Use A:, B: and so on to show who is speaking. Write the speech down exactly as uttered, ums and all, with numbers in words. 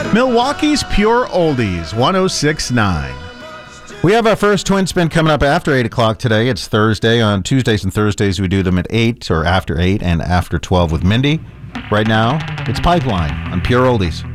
A: Milwaukee's Pure Oldies, one oh six point nine.
B: We have our first Twin Spin coming up after eight o'clock today. It's Thursday. On Tuesdays and Thursdays, we do them at eight or after eight and after twelve with Mindy. Right now, it's Pipeline on Pure Oldies.